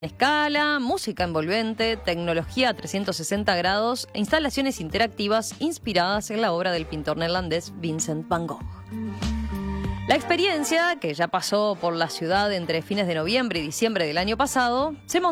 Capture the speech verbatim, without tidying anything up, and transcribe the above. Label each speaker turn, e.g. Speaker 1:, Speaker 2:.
Speaker 1: Escala, música envolvente, tecnología a trescientos sesenta grados e instalaciones interactivas inspiradas en la obra del pintor neerlandés Vincent van Gogh. La experiencia, que ya pasó por la ciudad entre fines de noviembre y diciembre del año pasado, se montó